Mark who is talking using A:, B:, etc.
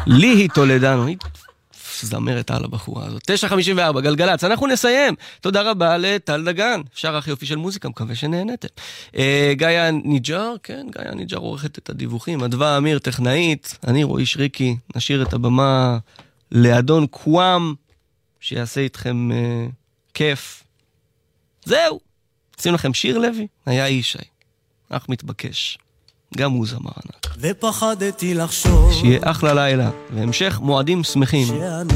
A: ליהי טולדנו, היא זמרת על הבחורה הזאת. 9:54, גלגלץ, אנחנו נסיים. תודה רבה לטל דגן, שר הכי יופי של מוזיקה, מקווה שנהנתם. גאיה ניג'ר, כן, גאיה ניג'ר עורכת את הדיווחים, אדווה אמיר טכנאית, אני רועי שריקי, נשאיר את הבמה לאדון קוואם, שיעשה איתכם כיף. זהו, שים לכם שיר לוי, היה אישי, אך מתבקש. גם הוא זמר ענק.
B: ופחדתי לחשוב
A: שיהיה אחלה לילה, והמשך מועדים שמחים.